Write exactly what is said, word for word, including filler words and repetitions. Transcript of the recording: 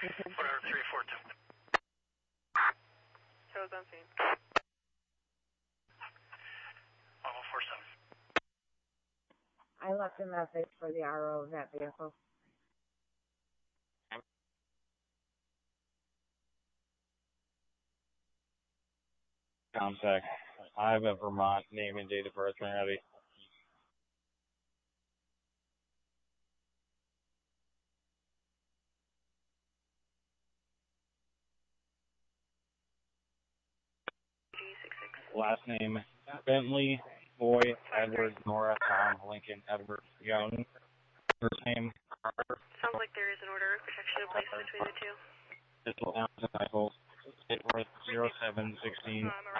Whatever, three four two. Shows on scene. one one four seven. I left a message for the R O of that vehicle. Contact. I have a Vermont name and date of birth when ready. Last name, Bentley, Boy, Edward, Nora, Tom, Lincoln, Edward, Young. First name, Carter. Sounds like there is an order of protection in place between the two. Pistol, Allen, Rifle, State worth zero seven sixteen.